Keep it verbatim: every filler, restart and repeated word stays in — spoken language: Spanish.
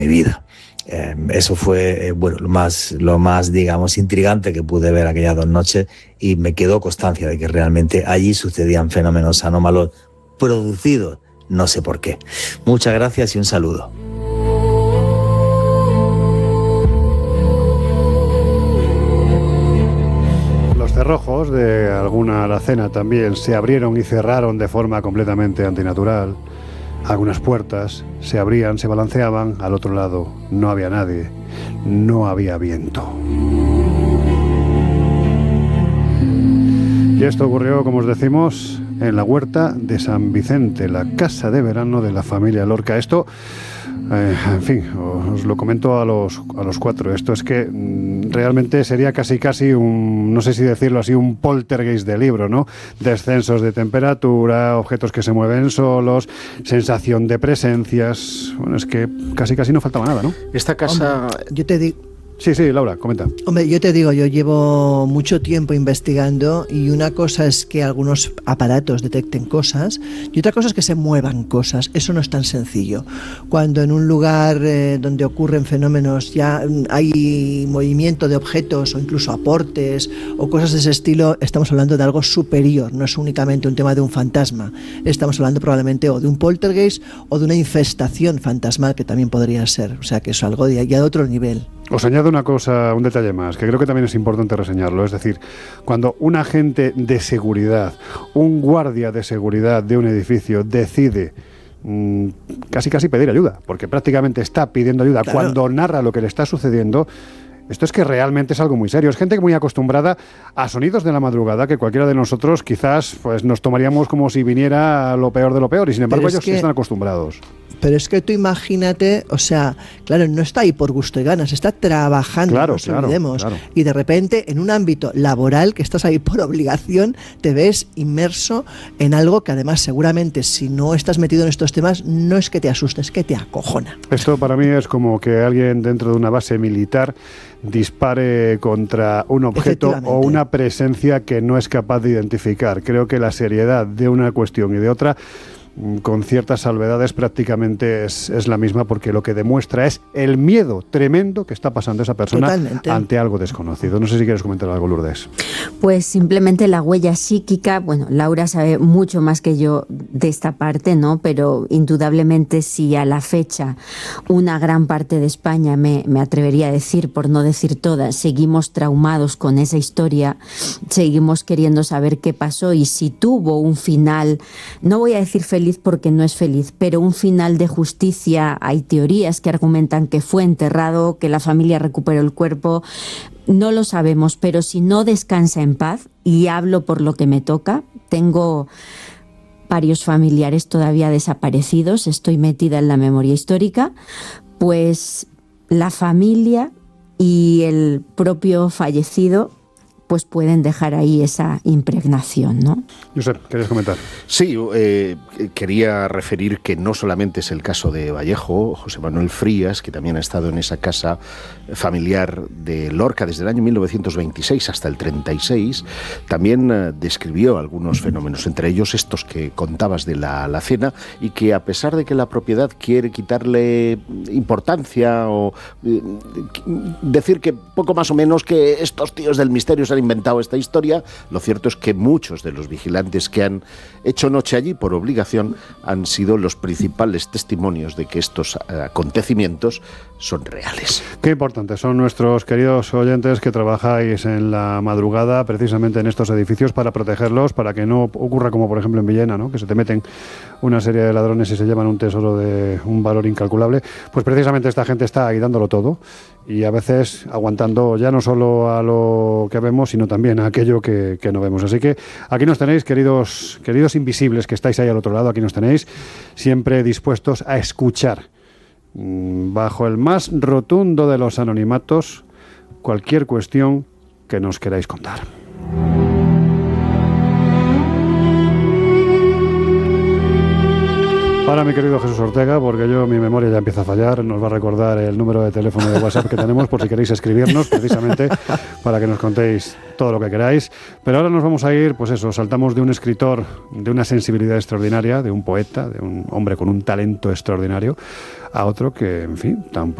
mi vida. Eh, eso fue eh, bueno, lo más, lo más, digamos, intrigante que pude ver aquellas dos noches, y me quedó constancia de que realmente allí sucedían fenómenos anómalos producidos, no sé por qué. Muchas gracias y un saludo. Los cerrojos de alguna alacena también se abrieron y cerraron de forma completamente antinatural. Algunas puertas se abrían, se balanceaban, al otro lado no había nadie, no había viento. Y esto ocurrió, como os decimos, en la huerta de San Vicente, la casa de verano de la familia Lorca. Esto, eh, en fin, os lo comento a los, a los cuatro. Esto es que mm, realmente sería casi casi un, no sé si decirlo así, un poltergeist de libro, ¿no? Descensos de temperatura, objetos que se mueven solos, sensación de presencias. Bueno, es que casi casi no faltaba nada, ¿no? Esta casa... Hombre, yo te digo... Sí, sí, Laura, comenta. Hombre, yo te digo, yo llevo mucho tiempo investigando, y una cosa es que algunos aparatos detecten cosas y otra cosa es que se muevan cosas. Eso no es tan sencillo. Cuando en un lugar eh, donde ocurren fenómenos ya hay movimiento de objetos o incluso aportes o cosas de ese estilo, estamos hablando de algo superior, no es únicamente un tema de un fantasma. Estamos hablando probablemente o de un poltergeist o de una infestación fantasmal, que también podría ser. O sea que es algo de, ya de otro nivel. Os añado una cosa, un detalle más, que creo que también es importante reseñarlo. Es decir, cuando un agente de seguridad, un guardia de seguridad de un edificio decide mmm, casi casi pedir ayuda, porque prácticamente está pidiendo ayuda, claro, cuando narra lo que le está sucediendo, esto es que realmente es algo muy serio. Es gente muy acostumbrada a sonidos de la madrugada que cualquiera de nosotros quizás pues nos tomaríamos como si viniera lo peor de lo peor, y sin embargo ellos que... están acostumbrados. Pero es que tú imagínate, o sea, claro, no está ahí por gusto y ganas, está trabajando, claro, no nos claro, olvidemos. Claro. Y de repente, en un ámbito laboral, que estás ahí por obligación, te ves inmerso en algo que además seguramente, si no estás metido en estos temas, no es que te asuste, es que te acojona. Esto para mí es como que alguien dentro de una base militar dispare contra un objeto o una presencia que no es capaz de identificar. Creo que la seriedad de una cuestión y de otra, con ciertas salvedades, prácticamente es, es la misma, porque lo que demuestra es el miedo tremendo que está pasando esa persona Totalmente. ante algo desconocido. No sé si quieres comentar algo, Lourdes. Pues simplemente la huella psíquica. Bueno, Laura sabe mucho más que yo de esta parte, ¿no? Pero indudablemente, si a la fecha una gran parte de España, me, me atrevería a decir, por no decir toda, seguimos traumados con esa historia, seguimos queriendo saber qué pasó y si tuvo un final, no voy a decir feliz, porque no es feliz, pero un final de justicia. Hay teorías que argumentan que fue enterrado, que la familia recuperó el cuerpo. No lo sabemos, pero si no descansa en paz, y hablo por lo que me toca, tengo varios familiares todavía desaparecidos, estoy metida en la memoria histórica, pues la familia y el propio fallecido pues pueden dejar ahí esa impregnación, ¿no? Josep, ¿querías comentar? Sí, eh, quería referir que no solamente es el caso de Vallejo, José Manuel Frías, que también ha estado en esa casa familiar de Lorca desde el año mil novecientos veintiséis hasta el treinta y seis, también eh, describió algunos fenómenos, entre ellos estos que contabas de la alacena, y que a pesar de que la propiedad quiere quitarle importancia o eh, decir que poco más o menos que estos tíos del misterio se han inventado esta historia, lo cierto es que muchos de los vigilantes que han hecho noche allí por obligación han sido los principales testimonios de que estos acontecimientos son reales. Qué importantes son nuestros queridos oyentes que trabajáis en la madrugada precisamente en estos edificios para protegerlos, para que no ocurra como por ejemplo en Villena, ¿no? Que se te meten una serie de ladrones y se llevan un tesoro de un valor incalculable. Pues precisamente esta gente está ahí dándolo todo, y a veces aguantando ya no solo a lo que vemos, sino también a aquello que, que no vemos. Así que aquí nos tenéis, queridos, queridos invisibles que estáis ahí al otro lado, aquí nos tenéis, siempre dispuestos a escuchar, bajo el más rotundo de los anonimatos, cualquier cuestión que nos queráis contar. Para mi querido Jesús Ortega, porque yo mi memoria ya empieza a fallar, nos va a recordar el número de teléfono de WhatsApp que tenemos por si queréis escribirnos, precisamente para que nos contéis todo lo que queráis. Pero ahora nos vamos a ir, pues eso, saltamos de un escritor de una sensibilidad extraordinaria, de un poeta, de un hombre con un talento extraordinario, a otro que, en fin, tampoco